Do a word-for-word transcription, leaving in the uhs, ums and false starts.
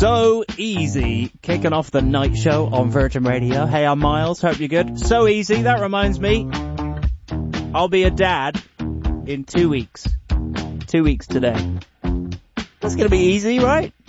So Easy, kicking off the night show on Virgin Radio. Hey, I'm Miles, hope you're good. So Easy, that reminds me, I'll be a dad in two weeks. Two weeks today. That's gonna be easy, right?